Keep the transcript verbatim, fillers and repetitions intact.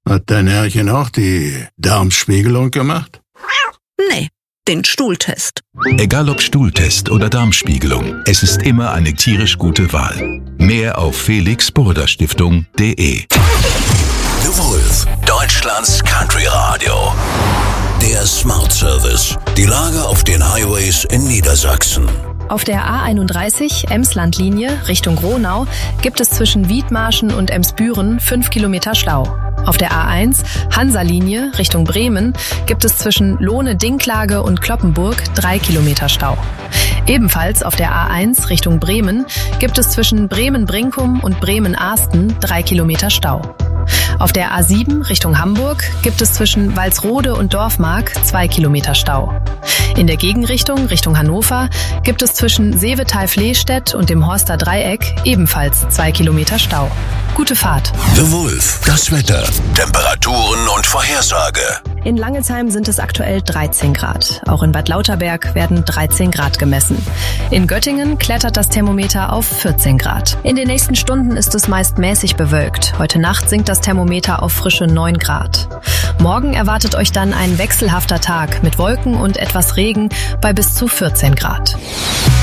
Hat dein Herrchen auch die Darmspiegelung gemacht? Nee, den Stuhltest. Egal ob Stuhltest oder Darmspiegelung, es ist immer eine tierisch gute Wahl. Mehr auf felix burda stiftung punkt de. The Wolf, Deutschlands Country Radio. Der Smart Service. Die Lage auf den Highways in Niedersachsen. Auf der A einunddreißig Emsland-Linie Richtung Gronau gibt es zwischen Wiedmarschen und Emsbüren fünf Kilometer Stau. Auf der A eins Hansa-Linie Richtung Bremen gibt es zwischen Lohne-Dinklage und Cloppenburg drei Kilometer Stau. Ebenfalls auf der A eins Richtung Bremen gibt es zwischen Bremen-Brinkum und Bremen-Ahsten drei Kilometer Stau. Auf der A sieben Richtung Hamburg gibt es zwischen Walsrode und Dorfmark zwei Kilometer Stau. In der Gegenrichtung Richtung Hannover gibt es zwischen Seevetal-Flehstedt und dem Horster Dreieck ebenfalls zwei Kilometer Stau. Gute Fahrt. The Wolf, das Wetter, Temperaturen und Vorhersage. In Langelsheim sind es aktuell dreizehn Grad. Auch in Bad Lauterberg werden dreizehn Grad gemessen. In Göttingen klettert das Thermometer auf vierzehn Grad. In den nächsten Stunden ist es meist mäßig bewölkt. Heute Nacht sinkt das Thermometer auf frische neun Grad. Morgen erwartet euch dann ein wechselhafter Tag mit Wolken und etwas Regen bei bis zu vierzehn Grad.